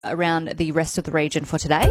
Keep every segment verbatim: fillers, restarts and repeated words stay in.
around the rest of the region for today.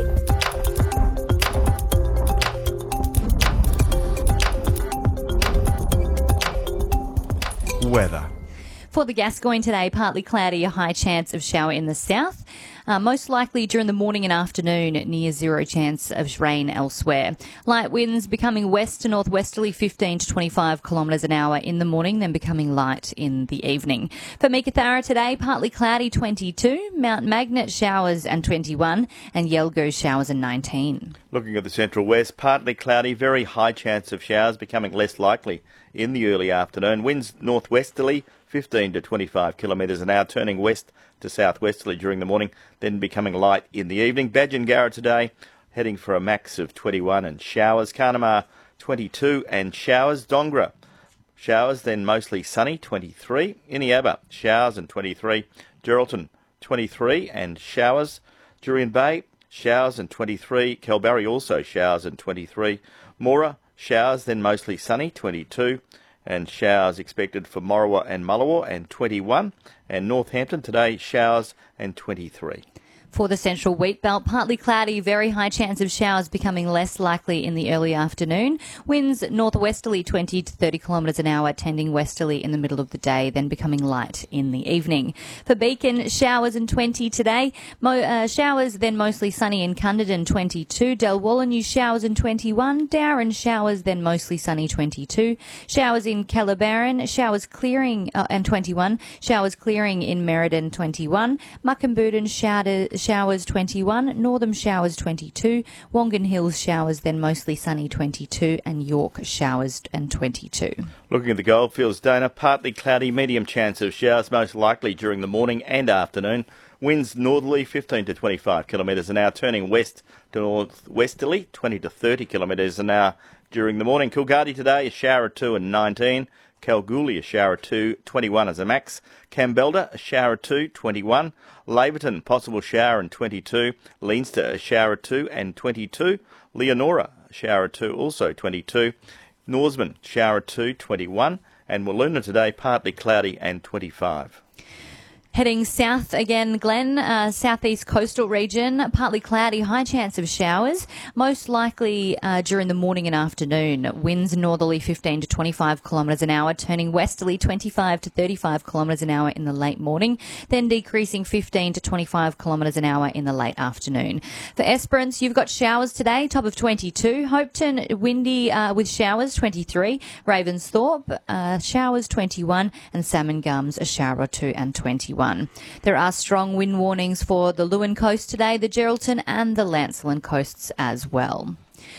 Weather. For the Gascoyne today, partly cloudy, a high chance of shower in the south. Uh, most likely during the morning and afternoon, near zero chance of rain elsewhere. Light winds becoming west to northwesterly fifteen to twenty-five kilometres an hour in the morning, then becoming light in the evening. For Meekatharra today, partly cloudy, twenty-two. Mount Magnet showers and twenty-one. And Yalgo showers and nineteen. Looking at the central west, partly cloudy, very high chance of showers, becoming less likely in the early afternoon. Winds northwesterly, fifteen to twenty-five kilometres an hour, turning west to southwesterly during the morning, then becoming light in the evening. Badgingarra today, heading for a max of twenty-one and showers. Carnamah, twenty-two and showers. Dongra, showers, then mostly sunny, twenty-three. Iniaba, showers and twenty-three. Geraldton, twenty-three and showers. Jurien Bay, showers and twenty-three. Kalbarri also showers and twenty-three. Moora, showers, then mostly sunny, twenty-two. And showers expected for Morawa and Mullawa, and twenty-one. And Northampton today, showers and twenty-three. For the central wheat belt, partly cloudy, very high chance of showers, becoming less likely in the early afternoon. Winds northwesterly twenty to thirty kilometres an hour, tending westerly in the middle of the day, then becoming light in the evening. For Beacon, showers and twenty today. Mo- uh, showers, then mostly sunny in Cunderdin, twenty-two. Dalwallinu, showers and twenty-one. Darren, showers, then mostly sunny, twenty-two. Showers in Calabaran, showers clearing, uh, and twenty-one. Showers clearing in Merredin, twenty-one. Muckamboodin, showers showers twenty-one, Northam showers twenty-two, Wongan Hills showers, then mostly sunny twenty-two, and York showers and twenty-two. Looking at the Goldfields, Dana, partly cloudy, medium chance of showers, most likely during the morning and afternoon. Winds northerly fifteen to twenty-five kilometres an hour, turning west to northwesterly twenty to thirty kilometres an hour during the morning. Coolgardie today, a shower of two and nineteen. Kalgoorlie, a shower of two, twenty-one as a max. Campbelda, a shower of two, twenty-one. Laverton, possible shower and twenty-two. Leinster, a shower of two and twenty-two. Leonora, a shower of two, also twenty-two. Norseman, shower of two, twenty-one. And Wiluna today, partly cloudy and twenty-five. Heading south again, Glenn, uh, southeast coastal region, partly cloudy, high chance of showers, most likely uh, during the morning and afternoon. Winds northerly fifteen to twenty-five kilometres an hour, turning westerly twenty-five to thirty-five kilometres an hour in the late morning, then decreasing fifteen to twenty-five kilometres an hour in the late afternoon. For Esperance, you've got showers today, top of twenty-two. Hopeton, windy uh, with showers, twenty-three. Ravensthorpe, uh, showers, twenty-one. And Salmon Gums, a shower or two and twenty-one. There are strong wind warnings for the Lewin Coast today, the Geraldton and the Lancelin coasts as well.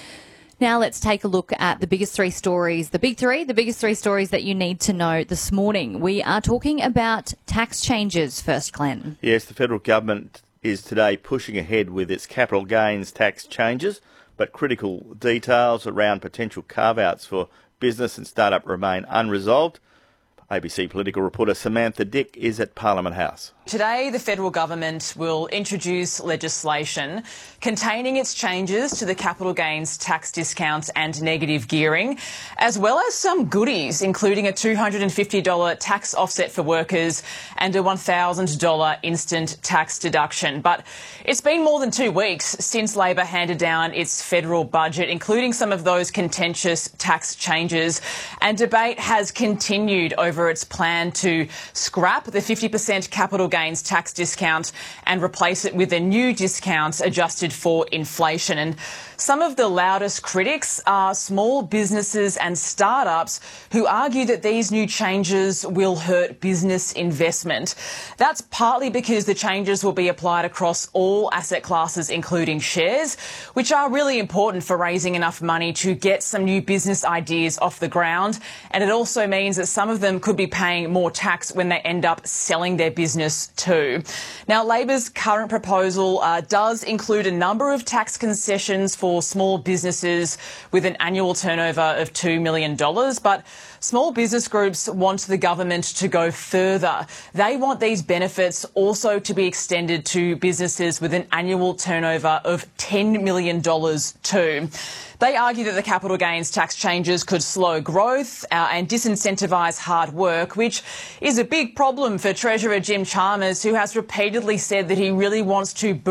Now let's take a look at the biggest three stories, the big three, the biggest three stories that you need to know this morning. We are talking about tax changes first, Glenn. Yes, the federal government is today pushing ahead with its capital gains tax changes, but critical details around potential carve-outs for business and startup remain unresolved. A B C political reporter Samantha Dick is at Parliament House. Today, the federal government will introduce legislation containing its changes to the capital gains tax discounts and negative gearing, as well as some goodies, including a two hundred fifty dollars tax offset for workers and a one thousand dollars instant tax deduction. But it's been more than two weeks since Labor handed down its federal budget, including some of those contentious tax changes, and debate has continued over its plan to scrap the fifty percent capital gains tax discount and replace it with a new discount adjusted for inflation. And some of the loudest critics are small businesses and startups who argue that these new changes will hurt business investment. That's partly because the changes will be applied across all asset classes, including shares, which are really important for raising enough money to get some new business ideas off the ground. And it also means that some of them could be paying more tax when they end up selling their business too. Now, Labor's current proposal uh, does include a number of tax concessions for small businesses with an annual turnover of two million dollars, but small business groups want the government to go further. They want these benefits also to be extended to businesses with an annual turnover of ten million dollars too. They argue that the capital gains tax changes could slow growth uh, and disincentivise hard work, which is a big problem for Treasurer Jim Chalmers, who has repeatedly said that he really wants to boost